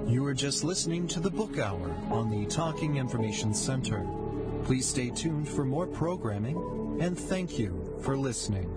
You are just listening to the Book Hour on the Talking Information Center. Please stay tuned for more programming, and thank you for listening.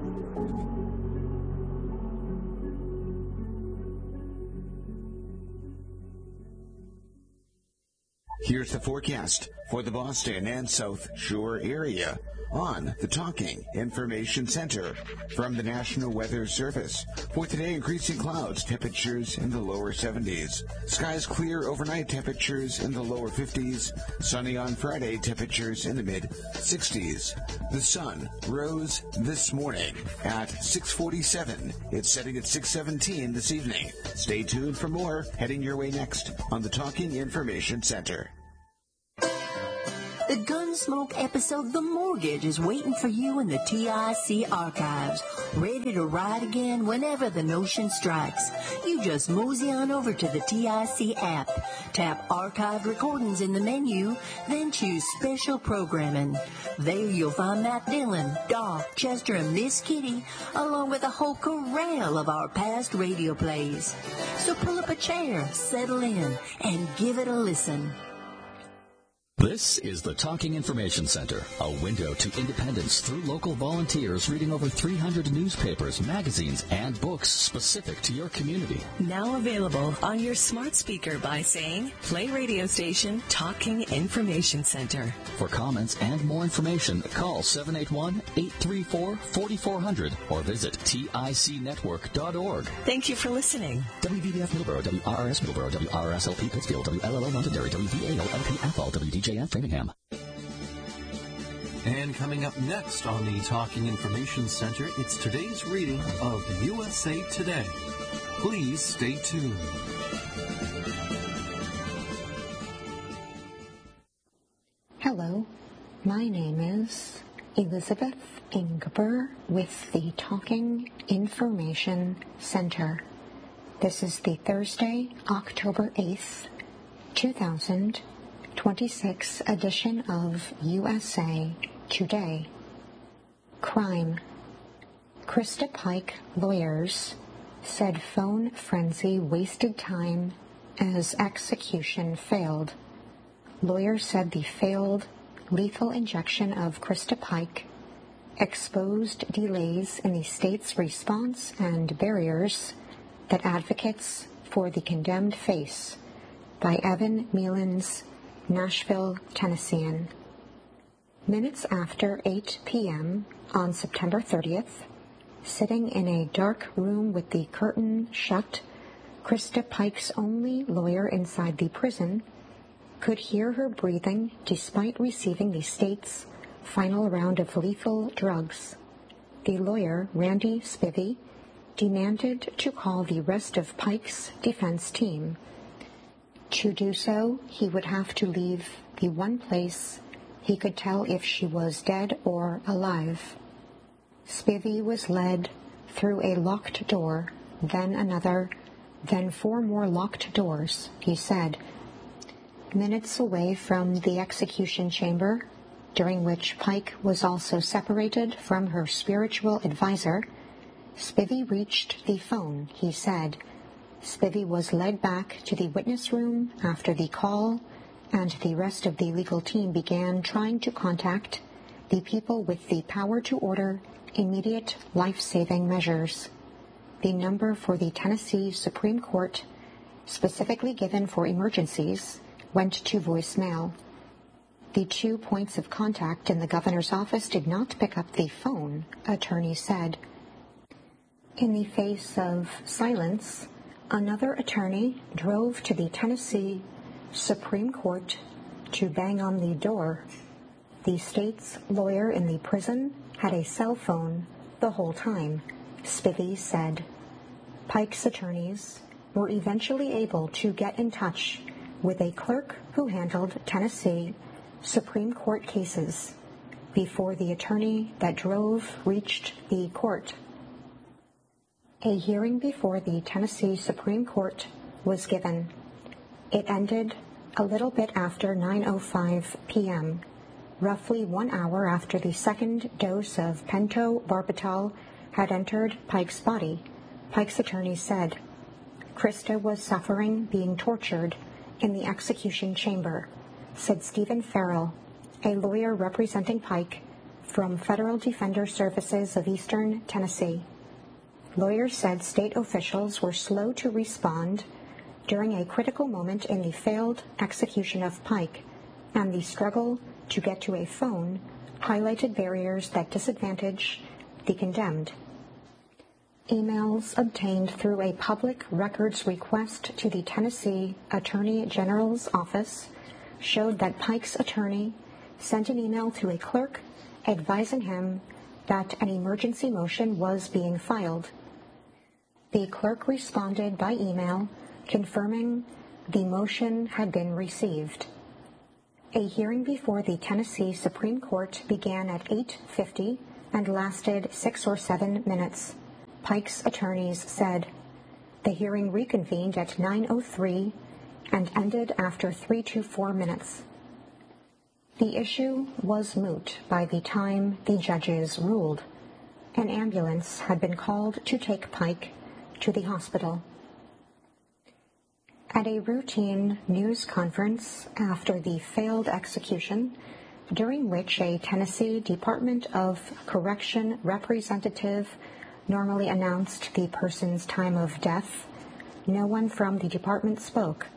Here's the forecast for the Boston and South Shore area on the Talking Information Center from the National Weather Service. For today, increasing clouds, temperatures in the lower 70s. Skies clear overnight, temperatures in the lower 50s. Sunny on Friday, temperatures in the mid-60s. The sun rose this morning at 6:47. It's setting at 6:17 this evening. Stay tuned for more heading your way next on the Talking Information Center. The Gunsmoke episode The Mortgage is waiting for you in the TIC archives, ready to ride again whenever the notion strikes. You just mosey on over to the TIC app, tap Archived Recordings in the menu, then choose Special Programming. There you'll find Matt Dillon, Doc, Chester, and Miss Kitty, along with a whole corral of our past radio plays. So pull up a chair, settle in, and give it a listen. This is the Talking Information Center, a window to independence through local volunteers reading over 300 newspapers, magazines, and books specific to your community. Now available on your smart speaker by saying, play radio station Talking Information Center. For comments and more information, call 781-834-4400 or visit ticnetwork.org. Thank you for listening. WVBF Middleborough, WRRS Middleborough, WRSLP Pittsfield, WLLO Londonderry, WVAO-LP Athol, WDJF Framingham. And coming up next on the Talking Information Center, it's today's reading of USA Today. Please stay tuned. Hello, my name is Elizabeth Ingber with the Talking Information Center. This is the Thursday, October 8th, 2026 edition of USA Today. Crime. Krista Pike lawyers said phone frenzy wasted time as execution failed. Lawyers said the failed lethal injection of Krista Pike exposed delays in the state's response and barriers that advocates for the condemned face by Evan Melan's Nashville, Tennessean. Minutes after 8 p.m. on September 30th, sitting in a dark room with the curtain shut, Krista Pike's only lawyer inside the prison could hear her breathing despite receiving the state's final round of lethal drugs. The lawyer, Randy Spivey, demanded to call the rest of Pike's defense team. To do so, he would have to leave the one place he could tell if she was dead or alive. Spivey was led through a locked door, then another, then 4 more locked doors, he said. Minutes away from the execution chamber, during which Pike was also separated from her spiritual advisor, Spivey reached the phone, he said. Spivey was led back to the witness room after the call, and the rest of the legal team began trying to contact the people with the power to order immediate life-saving measures. The number for the Tennessee Supreme Court, specifically given for emergencies, went to voicemail. The 2 points of contact in the governor's office did not pick up the phone, attorneys said. In the face of silence, another attorney drove to the Tennessee Supreme Court to bang on the door. The state's lawyer in the prison had a cell phone the whole time, Spivey said. Pike's attorneys were eventually able to get in touch with a clerk who handled Tennessee Supreme Court cases before the attorney that drove reached the court. A hearing before the Tennessee Supreme Court was given. It ended a little bit after 9:05 p.m., roughly 1 hour after the second dose of pentobarbital had entered Pike's body, Pike's attorney said. Krista was suffering being tortured in the execution chamber, said Stephen Farrell, a lawyer representing Pike from Federal Defender Services of Eastern Tennessee. Lawyers said state officials were slow to respond during a critical moment in the failed execution of Pike, and the struggle to get to a phone highlighted barriers that disadvantage the condemned. Emails obtained through a public records request to the Tennessee Attorney General's office showed that Pike's attorney sent an email to a clerk advising him that an emergency motion was being filed. The clerk responded by email confirming the motion had been received. A hearing before the Tennessee Supreme Court began at 8:50 and lasted 6 or 7 minutes. Pike's attorneys said. The hearing reconvened at 9:03 and ended after 3 to 4 minutes. The issue was moot by the time the judges ruled. An ambulance had been called to take Pike to the hospital. At a routine news conference after the failed execution, during which a Tennessee Department of Correction representative normally announced the person's time of death, no one from the department spoke.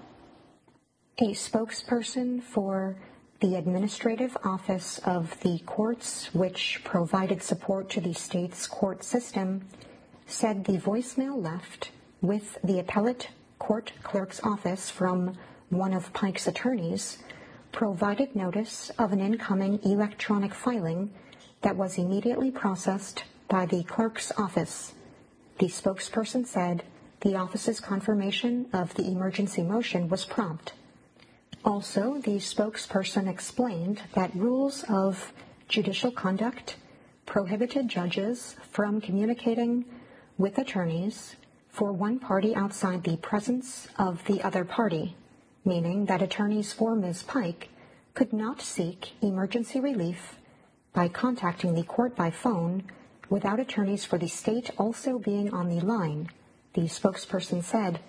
A spokesperson for the Administrative Office of the Courts, which provided support to the state's court system, said the voicemail left with the appellate court clerk's office from one of Pike's attorneys provided notice of an incoming electronic filing that was immediately processed by the clerk's office. The spokesperson said the office's confirmation of the emergency motion was prompt. Also, the spokesperson explained that rules of judicial conduct prohibited judges from communicating with attorneys for one party outside the presence of the other party, meaning that attorneys for Ms. Pike could not seek emergency relief by contacting the court by phone without attorneys for the state also being on the line, the spokesperson said.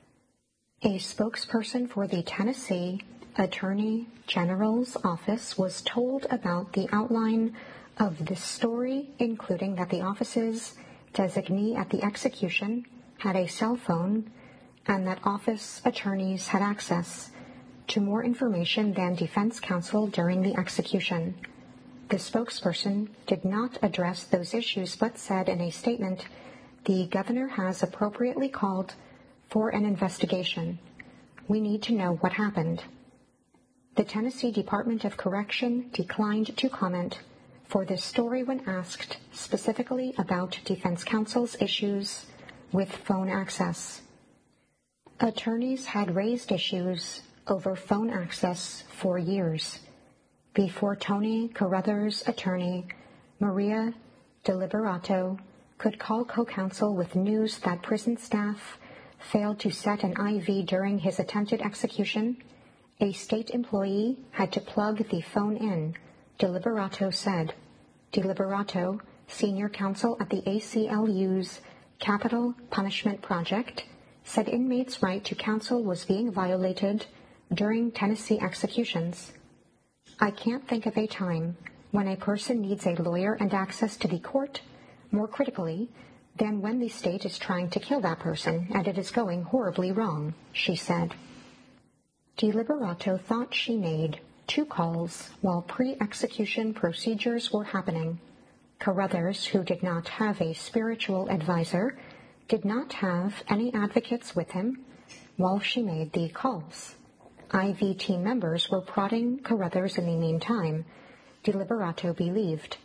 A spokesperson for the Tennessee Attorney General's office was told about the outline of this story, including that the office's designee at the execution had a cell phone and that office attorneys had access to more information than defense counsel during the execution. The spokesperson did not address those issues but said in a statement, "The governor has appropriately called for an investigation. We need to know what happened." The Tennessee Department of Correction declined to comment for this story when asked specifically about defense counsel's issues with phone access. Attorneys had raised issues over phone access for years. Before Tony Carruthers' attorney, Maria DeLiberato, could call co-counsel with news that prison staff failed to set an IV during his attempted execution, a state employee had to plug the phone in, DeLiberato said. DeLiberato, senior counsel at the ACLU's Capital Punishment Project, said inmates' right to counsel was being violated during Tennessee executions. "I can't think of a time when a person needs a lawyer and access to the court more critically than when the state is trying to kill that person and it is going horribly wrong," she said. DeLiberato thought she made 2 calls while pre-execution procedures were happening. Carruthers, who did not have a spiritual advisor, did not have any advocates with him while she made the calls. IV team members were prodding Carruthers in the meantime, DeLiberato believed.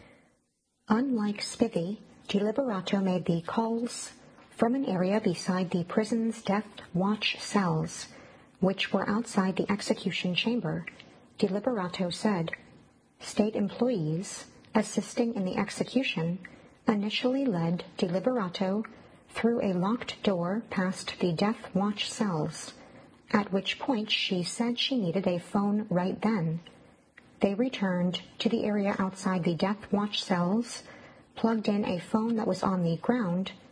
Unlike Spivey, DeLiberato made the calls from an area beside the prison's death watch cells, which were outside the execution chamber, DeLiberato said. State employees assisting in the execution initially led DeLiberato through a locked door past the death watch cells, at which point she said she needed a phone right then. They returned to the area outside the death watch cells, plugged in a phone that was on the ground,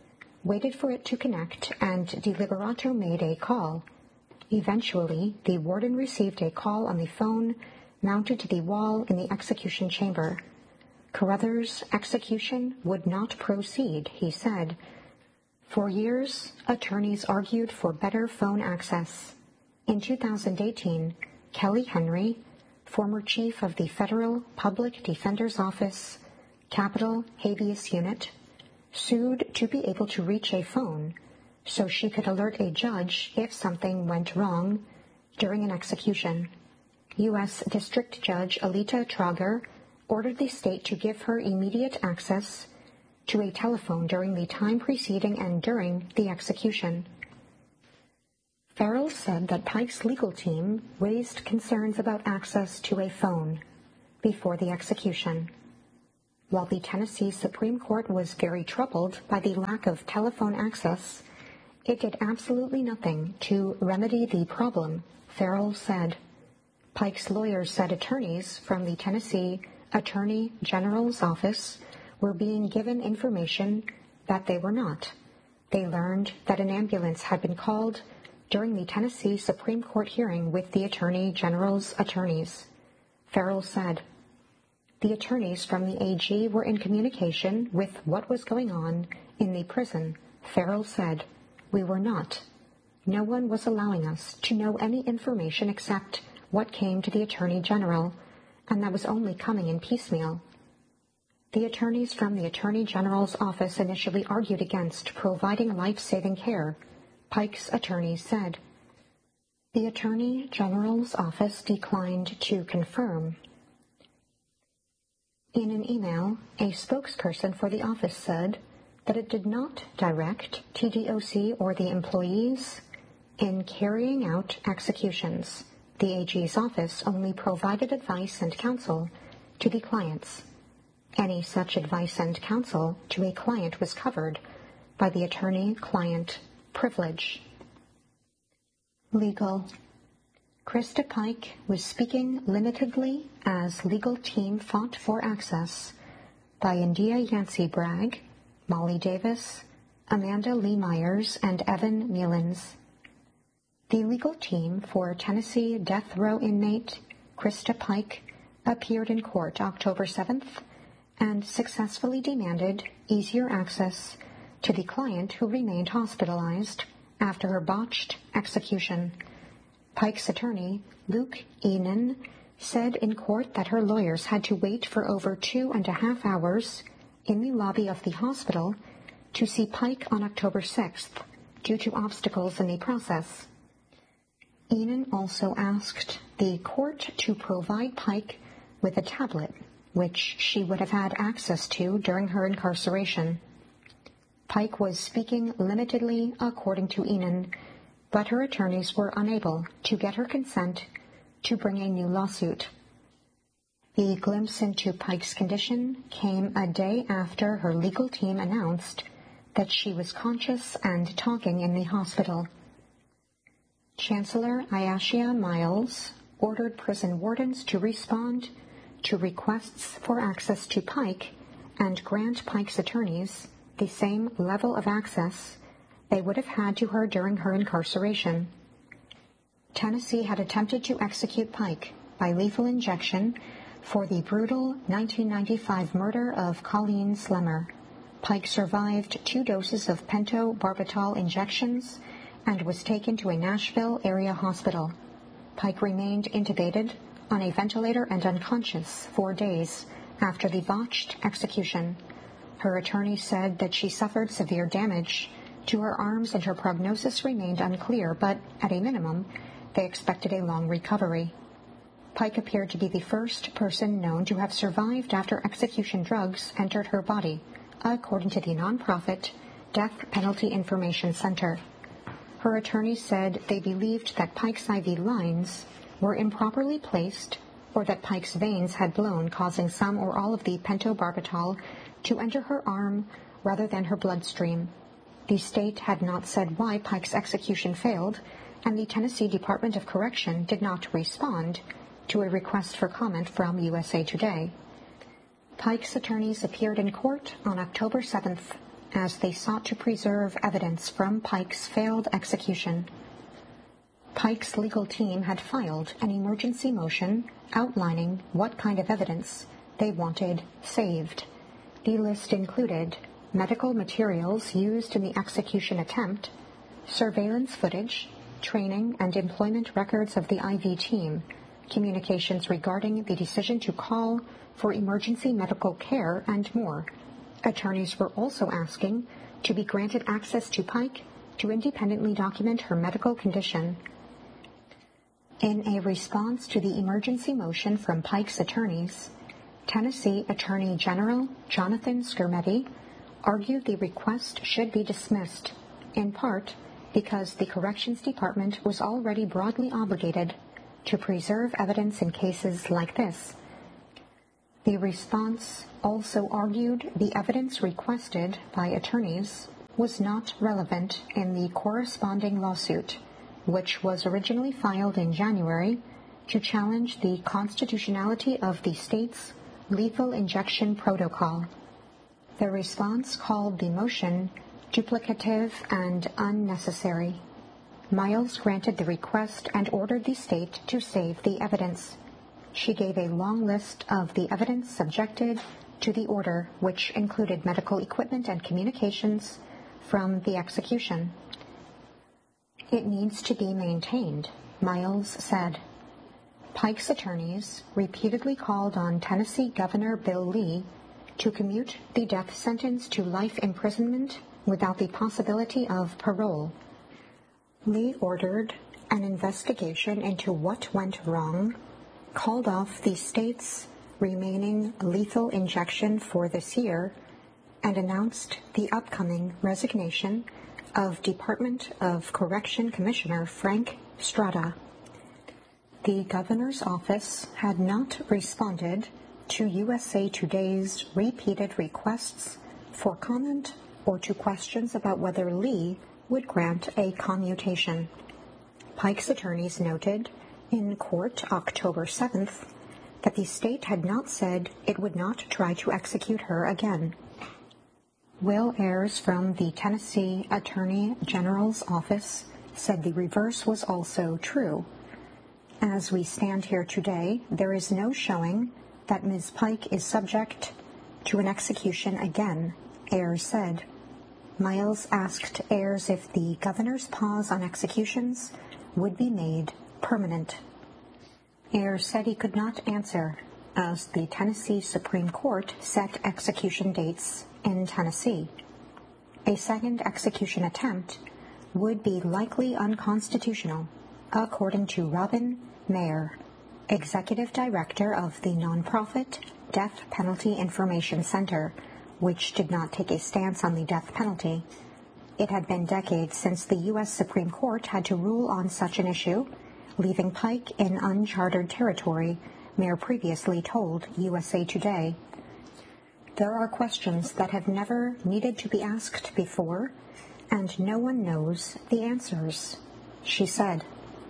waited for it to connect, and Deliberato made a call. Eventually, the warden received a call on the phone mounted to the wall in the execution chamber. Carruthers' execution would not proceed, he said. For years, attorneys argued for better phone access. In 2018, Kelly Henry, former chief of the Federal Public Defender's Office, Capital Habeas Unit, sued to be able to reach a phone so she could alert a judge if something went wrong during an execution. U.S. District Judge Alita Trager ordered the state to give her immediate access to a telephone during the time preceding and during the execution. Farrell said that Pike's legal team raised concerns about access to a phone before the execution. While the Tennessee Supreme Court was very troubled by the lack of telephone access, it did absolutely nothing to remedy the problem, Farrell said. Pike's lawyers said attorneys from the Tennessee Attorney General's office were being given information that they were not. They learned that an ambulance had been called during the Tennessee Supreme Court hearing with the Attorney General's attorneys. Farrell said, "The attorneys from the AG were in communication with what was going on in the prison." Farrell said, "We were not. No one was allowing us to know any information except what came to the Attorney General, and that was only coming in piecemeal." The attorneys from the Attorney General's office initially argued against providing life-saving care, Pike's attorneys said. The Attorney General's office declined to confirm. In an email, a spokesperson for the office said that it did not direct TDOC or the employees in carrying out executions. The AG's office only provided advice and counsel to the clients. Any such advice and counsel to a client was covered by the attorney-client privilege. Legal. Krista Pike was speaking limitedly as legal team fought for access by India Yancey Bragg, Molly Davis, Amanda Lee Myers, and Evan Mullins. The legal team for Tennessee death row inmate Krista Pike appeared in court October 7th and successfully demanded easier access to the client who remained hospitalized after her botched execution. Pike's attorney, Luke Enan, said in court that her lawyers had to wait for over 2.5 hours in the lobby of the hospital to see Pike on October 6th due to obstacles in the process. Enan also asked the court to provide Pike with a tablet, which she would have had access to during her incarceration. Pike was speaking limitedly, according to Enan, but her attorneys were unable to get her consent to bring a new lawsuit. The glimpse into Pike's condition came a day after her legal team announced that she was conscious and talking in the hospital. Chancellor Aishia Miles ordered prison wardens to respond to requests for access to Pike and grant Pike's attorneys the same level of access they would have had to her during her incarceration. Tennessee had attempted to execute Pike by lethal injection for the brutal 1995 murder of Colleen Slemmer. Pike survived 2 doses of pentobarbital injections and was taken to a Nashville area hospital. Pike remained intubated on a ventilator and unconscious 4 days after the botched execution. Her attorney said that she suffered severe damage to her arms and her prognosis remained unclear, but at a minimum, they expected a long recovery. Pike appeared to be the first person known to have survived after execution drugs entered her body, according to the nonprofit Death Penalty Information Center. Her attorney said they believed that Pike's IV lines were improperly placed or that Pike's veins had blown, causing some or all of the pentobarbital to enter her arm rather than her bloodstream. The state had not said why Pike's execution failed, and the Tennessee Department of Correction did not respond to a request for comment from USA Today. Pike's attorneys appeared in court on October 7th as they sought to preserve evidence from Pike's failed execution. Pike's legal team had filed an emergency motion outlining what kind of evidence they wanted saved. The list included medical materials used in the execution attempt, surveillance footage, training and employment records of the IV team, communications regarding the decision to call for emergency medical care, and more. Attorneys were also asking to be granted access to Pike to independently document her medical condition. In a response to the emergency motion from Pike's attorneys, Tennessee Attorney General Jonathan Skrmetti argued the request should be dismissed, in part because the Corrections Department was already broadly obligated to preserve evidence in cases like this. The response also argued the evidence requested by attorneys was not relevant in the corresponding lawsuit, which was originally filed in January to challenge the constitutionality of the state's lethal injection protocol. The response called the motion duplicative and unnecessary. Miles granted the request and ordered the state to save the evidence. She gave a long list of the evidence subjected to the order, which included medical equipment and communications from the execution. It needs to be maintained, Miles said. Pike's attorneys repeatedly called on Tennessee Governor Bill Lee to commute the death sentence to life imprisonment without the possibility of parole. Lee ordered an investigation into what went wrong, called off the state's remaining lethal injection for this year, and announced the upcoming resignation of Department of Correction Commissioner Frank Strada. The governor's office had not responded to USA Today's repeated requests for comment or to questions about whether Lee would grant a commutation. Pike's attorneys noted in court October 7th that the state had not said it would not try to execute her again. Will Ayers from the Tennessee Attorney General's office said the reverse was also true. As we stand here today, there is no showing that Ms. Pike is subject to an execution again, Ayers said. Miles asked Ayers if the governor's pause on executions would be made permanent. Ayers said he could not answer, as the Tennessee Supreme Court set execution dates in Tennessee. A second execution attempt would be likely unconstitutional, according to Robin Mayer, executive director of the nonprofit Death Penalty Information Center, which did not take a stance on the death penalty. It had been decades since the U.S. Supreme Court had to rule on such an issue, leaving Pike in uncharted territory, Mayer previously told USA Today. There are questions that have never needed to be asked before, and no one knows the answers, she said.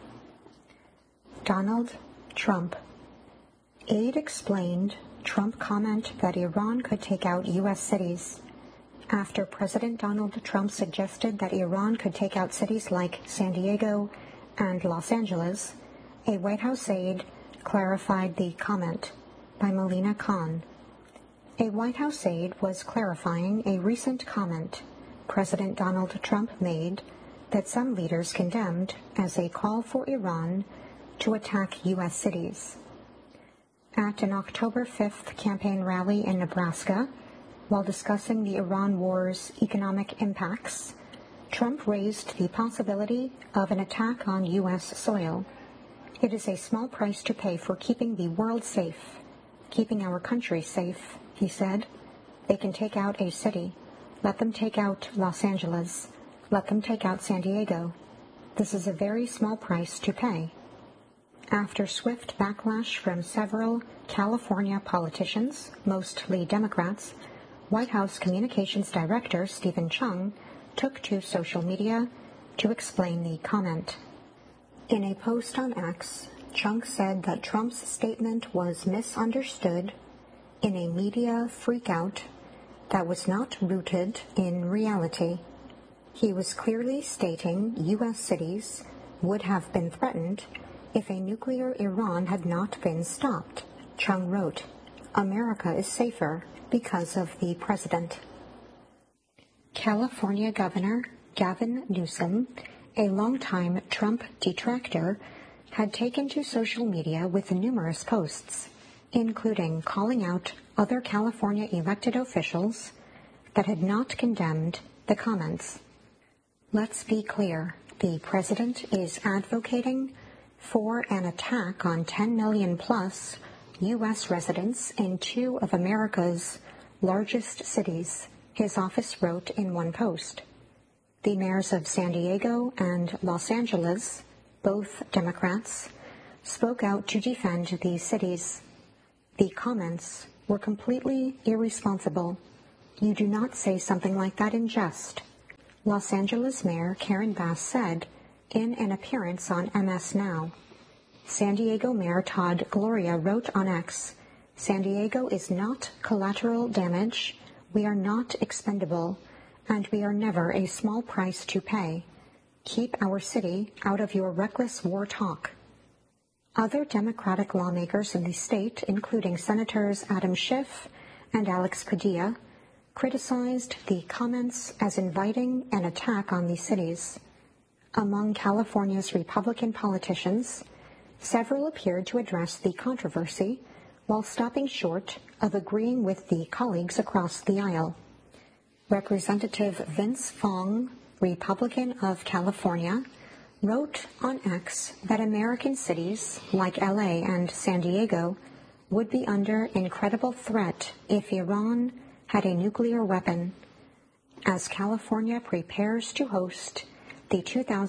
Donald Trump. Aide explained Trump comment that Iran could take out U.S. cities. After President Donald Trump suggested that Iran could take out cities like San Diego and Los Angeles, a White House aide clarified the comment by Melina Khan. A White House aide was clarifying a recent comment President Donald Trump made that some leaders condemned as a call for Iran to attack U.S. cities. At an October 5th campaign rally in Nebraska, while discussing the Iran war's economic impacts, Trump raised the possibility of an attack on U.S. soil. It is a small price to pay for keeping the world safe, keeping our country safe, he said. They can take out a city. Let them take out Los Angeles. Let them take out San Diego. This is a very small price to pay. After swift backlash from several California politicians, mostly Democrats, White House Communications Director Stephen Chung took to social media to explain the comment. In a post on X, Chung said that Trump's statement was misunderstood in a media freakout that was not rooted in reality. He was clearly stating U.S. cities would have been threatened if a nuclear Iran had not been stopped. Chung wrote, "America is safer because of the president." California Governor Gavin Newsom, a longtime Trump detractor, had taken to social media with numerous posts, including calling out other California elected officials that had not condemned the comments. Let's be clear, the president is advocating for an attack on 10 million plus U.S. residents in two of America's largest cities, his office wrote in one post. The mayors of San Diego and Los Angeles, both Democrats, spoke out to defend these cities. The comments were completely irresponsible. You do not say something like that in jest. Los Angeles Mayor Karen Bass said in an appearance on MS Now. San Diego Mayor Todd Gloria wrote on X, "San Diego is not collateral damage. We are not expendable, and we are never a small price to pay. Keep our city out of your reckless war talk." Other Democratic lawmakers in the state, including Senators Adam Schiff and Alex Padilla, criticized the comments as inviting an attack on these cities. Among California's Republican politicians, several appeared to address the controversy while stopping short of agreeing with the colleagues across the aisle. Representative Vince Fong, Republican of California, wrote on X that American cities like LA and San Diego would be under incredible threat if Iran had a nuclear weapon, as California prepares to host the